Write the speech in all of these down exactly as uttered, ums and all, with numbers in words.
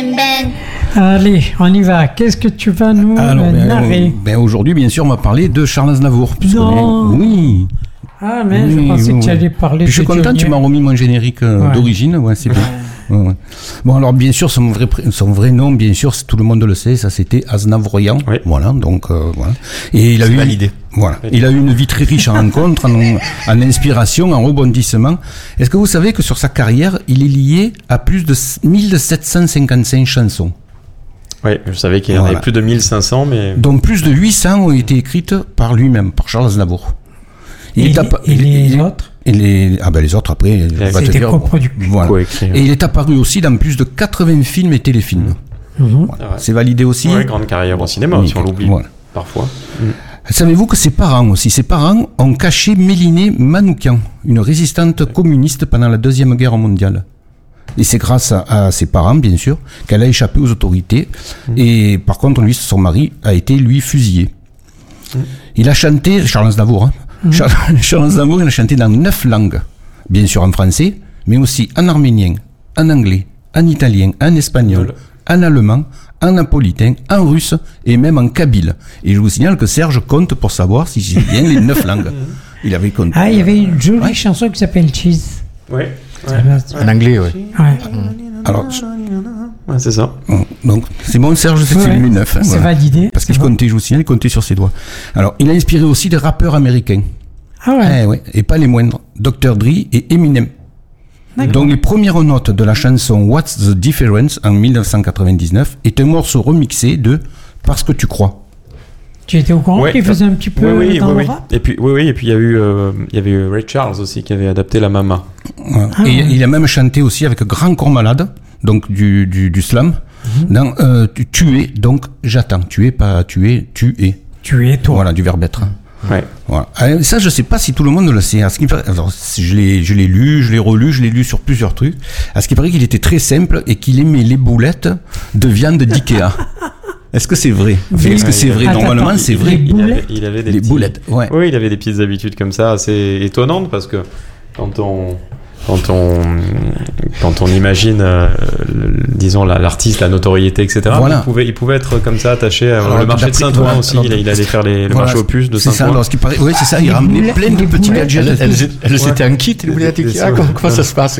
bang bang. Allez, on y va. Qu'est-ce que tu vas nous Alors, euh, ben, narrer ben, aujourd'hui, bien sûr, on va parler de Charles Aznavour. Non. Oui. Ah, mais oui, je pensais oui, que tu oui. allais parler Puis de je suis content, Johnny. tu m'as remis mon générique euh, Ouais. d'origine. Ouais, c'est bien. Ouais, ouais. Bon, alors, bien sûr, son vrai, pré- son vrai nom, bien sûr, c'est- tout le monde le sait, ça c'était Aznavourian. Oui. Voilà, donc, euh, voilà. Et il a C'est eu. validé. Voilà. Il a eu une vie très riche en rencontres, en, en inspiration, en rebondissements. Est-ce que vous savez que sur sa carrière, il est lié à plus de mille sept cent cinquante-cinq chansons? Oui, je savais qu'il y en Voilà. avait plus de mille cinq cents, mais... Donc plus de huit cents ont été écrites par lui-même, par Charles Aznavour. Et, est les- appa- et il- les il- autres et les ah ben les autres après je vais pas te C'était dire. coproductif. Voilà. Co-écrit, ouais. Et il est apparu aussi dans plus de quatre-vingts films et téléfilms. Mhm. Voilà. C'est vrai. C'est validé aussi. Ouais, grande carrière au cinéma, Oui, si on l'oublie voilà. parfois. Savez-vous que ses parents aussi, ses parents ont caché Mélinée Manoukian, une résistante communiste pendant la Deuxième Guerre mondiale. Et c'est grâce à, à ses parents, bien sûr, qu'elle a échappé aux autorités. Mmh. Et par contre, lui, son mari a été, lui, fusillé. Mmh. Il a chanté, Charles Aznavour, hein, mmh. Charles, Charles Aznavour, il a chanté dans neuf langues. Bien sûr en français, mais aussi en arménien, en anglais, en italien, en espagnol, en allemand, en napolitain, en russe et même en kabyle. Et je vous signale que Serge compte pour savoir si j'ai bien les neuf langues. Il avait compté. Ah, il y avait une jolie Ouais. chanson qui s'appelle Cheese. Oui, Ça va- En anglais, oui. Ouais. Alors, ouais, c'est ça. donc, c'est bon, Serge, c'est Ouais. les neuf. Hein, C'est voilà. validé. Parce qu'il C'est bon. comptait, je vous signale, il comptait sur ses doigts. Alors, il a inspiré aussi des rappeurs américains. Ah ouais. Eh ouais, et pas les moindres. docteur Dre et Eminem. D'accord. Donc, les premières notes de la chanson What's the Difference en dix-neuf cent quatre-vingt-dix-neuf est un morceau remixé de Parce que tu crois. Tu étais au courant Ouais. qu'il faisait un petit peu Oui, oui, dans oui, le oui. rap Et puis, oui, oui, et puis il y a eu, euh, il y avait eu Ray Charles aussi qui avait adapté la Mama. Voilà. Ah et ouais. il a même chanté aussi avec Grand Corps Malade, donc du, du, du slam, Mhm. dans euh, tu, tu es, donc j'attends. Tu es, pas tu es, tu es. Tu es toi. Voilà, du verbe être. Ouais. Voilà. Alors, ça, je sais pas si tout le monde le sait. À ce qui paraît, alors, je l'ai, je l'ai lu, je l'ai relu, je l'ai lu sur plusieurs trucs. À ce qui paraît qu'il était très simple et qu'il aimait les boulettes de viande d'Ikea. Est-ce que c'est vrai? Enfin, est-ce que Ouais, c'est il vrai? Attends, Normalement, attends, c'est il- vrai. Les Il avait, boulettes il avait des Les petits- boulettes, ouais. Oui, il avait des petites habitudes comme ça, assez étonnantes parce que quand on quand on quand on imagine, euh, le- disons la- l'artiste, la notoriété, et cetera. Voilà. Il pouvait il pouvait être comme ça attaché à Alors, le marché de d'après- Saint-Ouen voilà, aussi. alors, il, il allait faire les, le Voilà, marché aux puces de c'est ça, Saint-Ouen. alors, ce qui paraît, oui, c'est ça, il Les ramenait boulettes- plein de les petits boulettes- gadgets. Elles, elles, elles Ouais. étaient en kit, les boulettes Des- des- Ikea. Comment, comment ça se passe?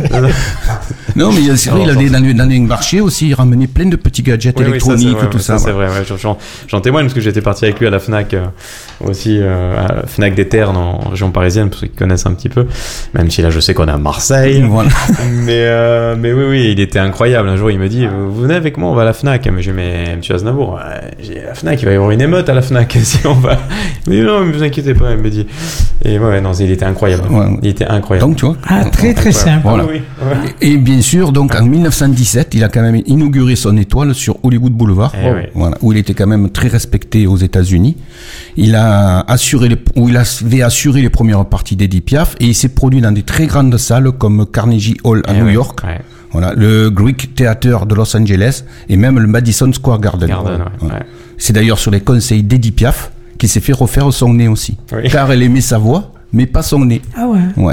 Non, mais c'est vrai, il Alors, allait dans les, dans les marchés aussi, il ramenait plein de petits gadgets Oui, oui, ça, c'est électroniques, vrai, tout ouais, ça. c'est voilà. vrai. Ouais, j'en, j'en témoigne parce que j'étais parti avec lui à la Fnac euh, aussi, euh, à la Fnac des Ternes en région parisienne, pour ceux qui connaissent un petit peu. Même si là, je sais qu'on est à Marseille. Voilà. mais, euh, mais oui, oui, il était incroyable. Un jour, il me dit, vous venez avec moi, on va à la Fnac. Mais j'ai dit, mais monsieur Aznavour, ouais, j'ai la Fnac, il va y avoir une émeute à la Fnac si on va. Il me dit, non, mais vous inquiétez pas, il me dit. Et ouais, non, il était incroyable. Ouais. Il était incroyable. Donc, tu vois. Ah, très très simple. Voilà. Oui, ouais. Et bien sûr, donc en dix-neuf cent dix-sept, il a quand même inauguré son étoile sur Hollywood Boulevard, Eh oui. voilà, où il était quand même très respecté aux États-Unis. Il a assuré les, où il avait assuré les premières parties d'Edith Piaf et il s'est produit dans des très grandes salles comme Carnegie Hall à Eh New ouais, York, ouais. voilà, le Greek Theater de Los Angeles et même le Madison Square Garden. Garden, ouais, Voilà. ouais. C'est d'ailleurs sur les conseils d'Edith Piaf qu'il s'est fait refaire son nez aussi, Oui. car elle aimait sa voix, mais pas son nez. Ah ouais. Ouais.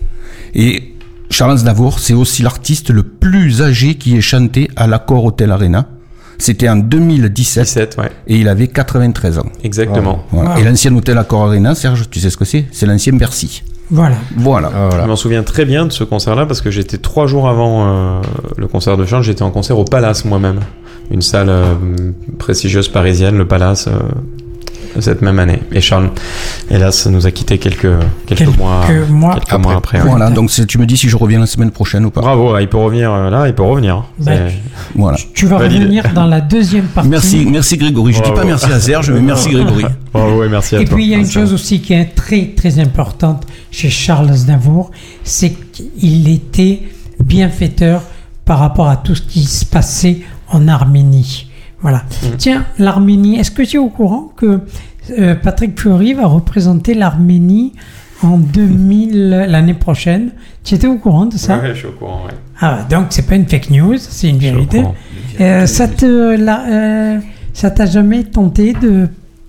Et Charles Aznavour, c'est aussi l'artiste le plus âgé qui ait chanté à l'Accor Hotel Arena. C'était en deux mille dix-sept dix-sept, ouais. et il avait quatre-vingt-treize ans. Exactement. Voilà. Wow. Et l'ancien hôtel Accor Arena, Serge, tu sais ce que c'est? C'est l'ancien Bercy. Voilà. Voilà. Ah, Je voilà. m'en souviens très bien de ce concert-là parce que j'étais trois jours avant euh, le concert de Charles, j'étais en concert au Palace moi-même, une salle euh, prestigieuse parisienne, le Palace, euh, cette même année. Et Charles, hélas, nous a quittés quelques quelques, Quelques mois, mois quelques après. mois après. ouais. Voilà. Donc c'est- tu me dis si je reviens la semaine prochaine ou pas. Bravo, il peut revenir euh, là, il peut revenir. Ben, C'est- Voilà. Tu vas Valide. revenir dans la deuxième partie. Merci, merci Grégory. Je dis Bravo. pas merci à Serge, mais merci Grégory. Bravo et merci à Et toi. puis il y a une Merci. chose aussi qui est très très importante chez Charles Aznavour, c'est qu'il était bienfaiteur par rapport à tout ce qui se passait en Arménie. Voilà. Tiens, l'Arménie, est-ce que tu es au courant que euh, Patrick Fiori va représenter l'Arménie en deux mille, l'année prochaine? Tu étais au courant de ça? Ouais, je suis au courant, ouais. Ah, donc c'est pas une fake news, c'est une Je suis au vérité. courant. Euh, ça te, la- euh, ça t'a jamais tenté de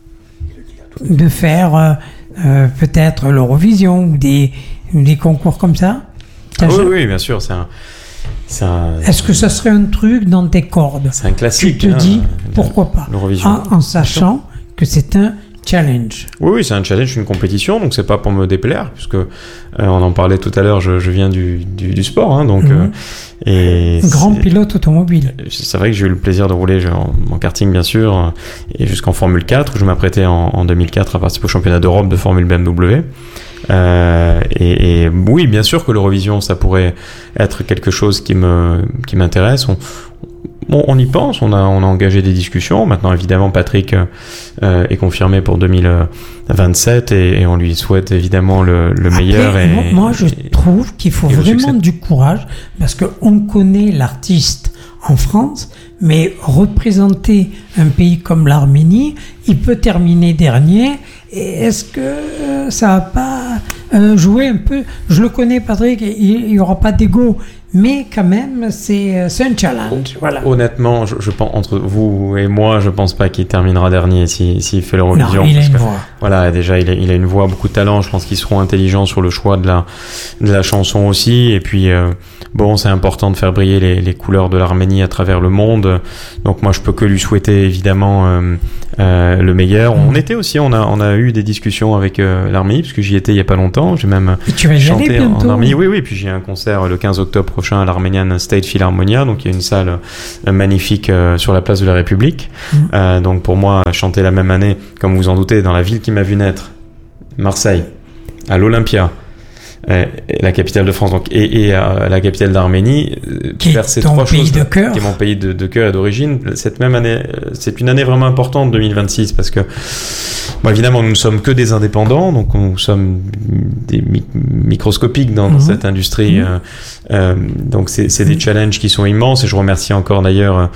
de faire euh, euh, peut-être l'Eurovision ou des ou des concours comme ça? T'as Ah oui, ja- oui, bien sûr, c'est un C'est un- Est-ce que ça serait un truc dans tes cordes? C'est un classique. Tu te hein, dis, le- pourquoi pas? l'Eurovision. En, en sachant que c'est un challenge. Oui, oui, c'est un challenge, une compétition, donc c'est pas pour me déplaire, puisque euh, on en parlait tout à l'heure, je, je viens du, du, du sport, hein, donc Mhm. euh, et Grand c'est- pilote automobile. C'est vrai que j'ai eu le plaisir de rouler en, en karting, bien sûr, et jusqu'en Formule quatre, où je m'apprêtais en, en deux mille quatre à participer au championnat d'Europe de Formule B M W. Euh, et, et oui, bien sûr que l'Eurovision, ça pourrait être quelque chose qui me qui m'intéresse. On, Bon, on y pense, on a, on a engagé des discussions. Maintenant, évidemment, Patrick euh, est confirmé pour deux mille vingt-sept et, et on lui souhaite évidemment le, le Après, meilleur. Et, moi, moi, je et- trouve qu'il faut et le vraiment succès. du courage parce qu'on connaît l'artiste en France, mais représenter un pays comme l'Arménie, il peut terminer dernier. Et est-ce que euh, ça va pas euh, jouer un peu? Je le connais, Patrick, il n'y aura pas d'ego, mais quand même, c'est euh, c'est un challenge. Voilà. Honnêtement, je, je pense entre vous et moi, je pense pas qu'il terminera dernier s'il si, s'il fait Non, l'Eurovision. il a parce une que, voix. Voilà, déjà, il a, il a une voix, beaucoup de talent. Je pense qu'ils seront intelligents sur le choix de la, de la chanson aussi. Et puis, euh, bon, c'est important de faire briller les, les couleurs de l'Arménie à travers le monde. Donc, moi, je peux que lui souhaiter évidemment euh, euh, le meilleur. On était aussi, on a, on a eu des discussions avec euh, l'Arménie, parce que j'y étais il y a pas longtemps. J'ai même Et tu vas y aller chanté en, bientôt. en Arménie. Oui, oui. Puis j'ai un concert le quinze octobre prochain à l'Armenian State Philharmonia. Donc, il y a une salle euh, magnifique euh, sur la place de la République. Mhm. Euh, donc, pour moi, chanter la même année, comme vous en doutez, dans la ville qui m'a vu naître, Marseille, à l'Olympia, euh, la capitale de France, donc, et, et à la capitale d'Arménie, euh, Qui est faire ces ton trois pays choses, de cœur. qui est mon pays de, de cœur et d'origine. Cette même année, euh, c'est une année vraiment importante, deux mille vingt-six, parce que, bon, évidemment, nous ne sommes que des indépendants, donc nous sommes des mi- microscopiques dans, dans Mhm. cette industrie. Mhm. euh, euh, donc c'est, c'est des challenges qui sont immenses, et je remercie encore d'ailleurs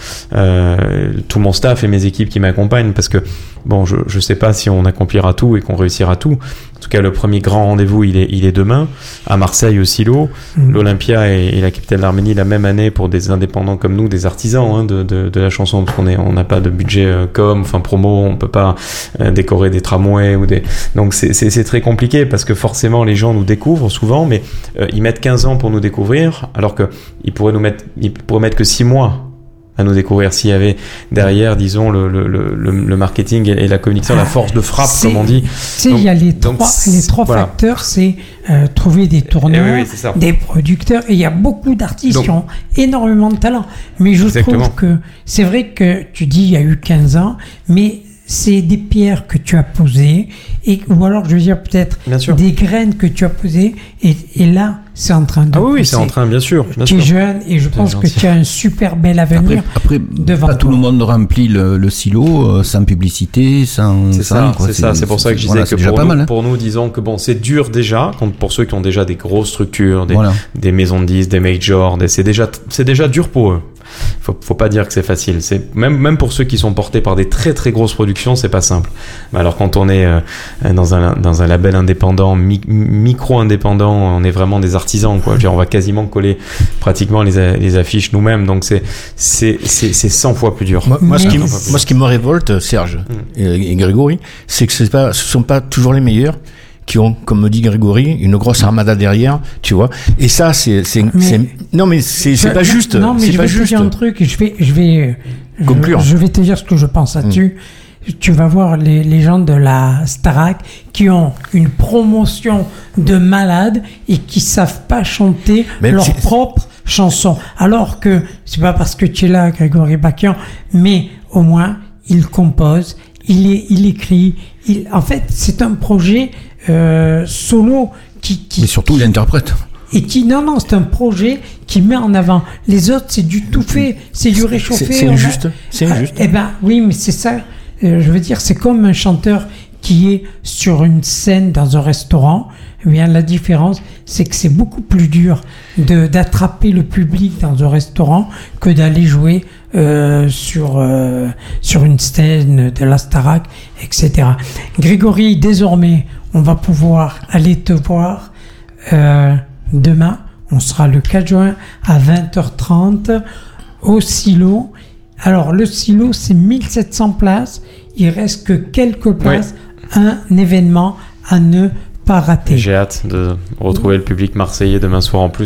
euh, tout mon staff et mes équipes qui m'accompagnent, parce que bon, je je sais pas si on accomplira tout et qu'on réussira tout. En tout cas, le premier grand rendez-vous, il est il est demain à Marseille au Silo. Mhm. L'Olympia est, est la capitale d'Arménie la même année pour des indépendants comme nous, des artisans hein, de, de de la chanson, parce qu'on est on n'a pas de budget euh, com, enfin promo, on peut pas euh, décorer des tramways ou des donc c'est c'est c'est très compliqué, parce que forcément les gens nous découvrent souvent, mais euh, ils mettent quinze ans pour nous découvrir, alors que ils pourraient nous mettre ils pourraient mettre que six mois à nous découvrir s'il y avait derrière, disons, le, le, le, le marketing et la communication, la force de frappe, C'est- comme on dit. Tu sais, Donc- il y a les donc, trois, les trois voilà. facteurs, c'est euh, trouver des Eh tourneurs, oui, oui, c'est ça. des producteurs, et il y a beaucoup d'artistes Donc- qui ont énormément de talent. Mais je Exactement. trouve que c'est vrai que tu dis il y a eu quinze ans, mais c'est des pierres que tu as posées, et, ou alors je veux dire peut-être Bien sûr. des graines que tu as posées, et, et là c'est en train de Ah oui, oui, pousser. c'est en train, bien sûr. Bien Tu es sûr. jeune, et je pense que gentil. tu as un super bel avenir. Après, après devant pas tout toi. le monde remplit le, le silo euh, sans publicité, sans. C'est sans ça, rien, quoi. c'est ça. C'est pour ça que je disais voilà, que c'est déjà pour pas nous, mal. Hein. pour nous, disons que bon, c'est dur déjà, quand- pour ceux qui ont déjà des grosses structures, des, Voilà. des maisons de disques, des majors, des- c'est déjà, c'est déjà dur pour eux. Faut, faut pas dire que c'est facile. C'est même, même pour ceux qui sont portés par des très très grosses productions, c'est pas simple. Mais alors quand on est euh, dans un dans un label indépendant, mi- micro indépendant, on est vraiment des artisans, quoi. Je veux dire, on va quasiment coller pratiquement les, a- les affiches nous-mêmes. Donc c'est c'est c'est c'est cent fois plus dur. Moi, moi, ce Mais- qui, Mm. me- moi, ce qui me révolte, Serge et, et Grégory, c'est que c'est pas, ce sont pas toujours les meilleurs qui ont, comme me dit Grégory, une grosse armada derrière, tu vois. Et ça, c'est, c'est, Mais- c'est- non, mais c'est, c'est Je- pas juste. Non, mais c'est je pas vais te juste. dire un truc, je vais, je vais, je- Conclure. Je, vais te dire ce que je pense là-dessus. Tu vas voir les, les gens de la Starac qui ont une promotion de malades et qui savent pas chanter Mais leur c'est- propre chanson. Alors que c'est pas parce que tu es là, Grégory Bakian, mais au moins il compose, il est, il écrit. Il, en fait, c'est un projet euh, solo qui, qui Mais surtout, il interprète. et qui non non c'est un projet qui met en avant les autres, c'est du tout fait, c'est du réchauffé. C'est- c'est on a- injuste, c'est Ah, injuste. eh ben oui, mais c'est ça, euh, je veux dire, c'est comme un chanteur qui est sur une scène dans un restaurant. Eh bien, la différence, c'est que c'est beaucoup plus dur de d'attraper le public dans un restaurant que d'aller jouer euh, sur euh, sur une scène de la Starac, et cetera. Grégory, désormais, on va pouvoir aller te voir euh, demain. On sera le quatre juin à vingt heures trente au Silo. Alors, le Silo, c'est mille sept cents places. Il reste que quelques places. Un événement à ne pas rater. J'ai hâte de retrouver le public marseillais demain soir en plus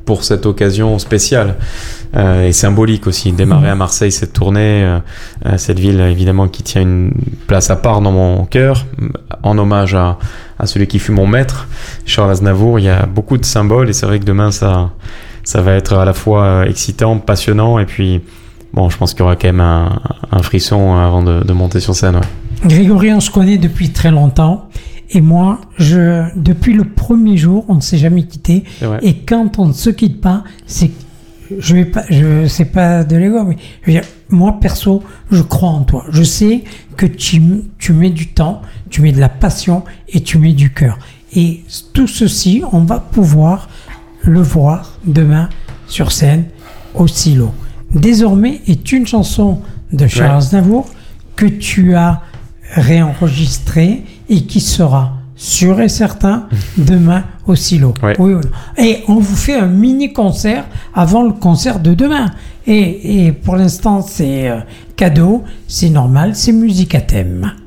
pour cette occasion spéciale euh, et symbolique aussi. Démarrer à Marseille cette tournée, euh, cette ville évidemment qui tient une place à part dans mon cœur, en hommage à, à celui qui fut mon maître, Charles Aznavour. Il y a beaucoup de symboles et c'est vrai que demain ça, ça va être à la fois excitant, passionnant et puis bon, je pense qu'il y aura quand même un, un frisson avant de, de monter sur scène. Ouais. Grégory, on se connaît depuis très longtemps. Et moi, je, depuis le premier jour, on ne s'est jamais quitté. Et quand on ne se quitte pas, c'est, je vais pas, je, c'est pas de l'ego, mais je veux dire, moi, perso, je crois en toi. Je sais que tu, tu mets du temps, tu mets de la passion et tu mets du cœur. Et tout ceci, on va pouvoir le voir demain sur scène au Silo. Désormais est une chanson de Charles Aznavour que tu as réenregistrée et qui sera sûr et certain demain au Silo. Ouais. Oui, oui. Et on vous fait un mini concert avant le concert de demain. Et, et pour l'instant, c'est euh, cadeau, c'est normal, c'est musique à thème.